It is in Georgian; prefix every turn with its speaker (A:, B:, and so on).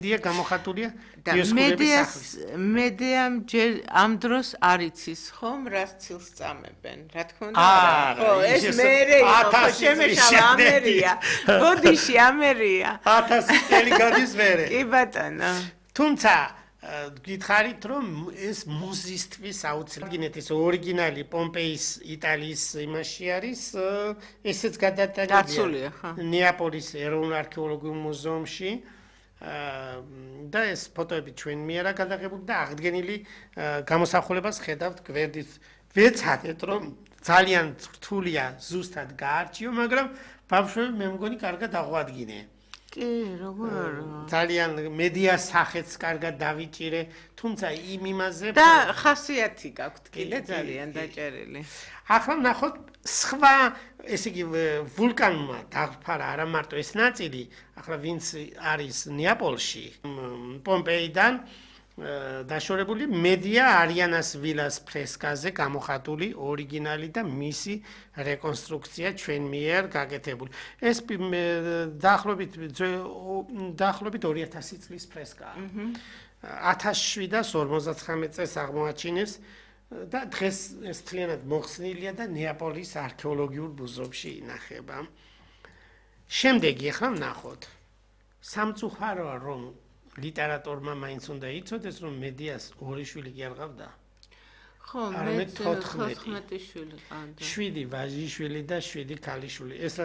A: მედია გამოხატულია
B: და მედიამ ჯერ ამ დროს არ იცის ხომ რას ცილს წამებენ რა თქმა უნდა ხო ეს მერე იყო შემეშალა ამერია ბოდიში ამერია
A: 1000 წელი გადის მერე
B: კი ბატონო
A: თუმცა გითხარით რომ ეს მუზისთვის აუცილებლად ეს ორიგინალი პომპეის იტალიის იმაში არის ესეც გადატანილია ნეაპოლის ეროვნულ არქეოლოგიურ მუზეუმში და ეს ფოტოები ჩვენ მიერა გადაღებული და აღდგენილი გამოსახულებას ხედავთ გვერდით ვეცადეთ რომ ძალიან რთულია ზუსტად გაარჩიო მაგრამ ბავშვები მე მგონი კარგად აღვადგინე
B: კი როგორ არა
A: ძალიან მედიას სახეც კარგად დავიჭირე თუმცა იმ იმაზე
B: და ხასიათი გაქვთ კიდე ძალიან დაჭერილი
A: ახლა ნახოთ სხვა ესე იგი ვულკანმა დაფარა არა მარტო ეს ნაწილი ახლა ვინც არის ნეაპოლში პომპეიდან დაშორებული მედია არიანას ვილას ფრესკაზე გამოხატული ორიგინალი და მისი რეკონსტრუქცია ჩვენ მიერ გაკეთებული ეს დაახლოებით 2000 წლის ფრესკაა 1759 წელს აღმოაჩინეს და დღეს ეს თლიანად მოხსნილია და ნეაპოლის არქეოლოგიურ მუზეუმში ინახება. შემდეგი ახლა ვნახოთ. სამწუხაროა რომ ლიტერატორმა მაინც უნდა იცოდეს რომ მედიას ორი შვილი კი არ ყავდა.
B: ხო, მე 14 შვილი ყავდა.
A: 7 ვაჟიშვილი და 7 ქალიშვილი. ეს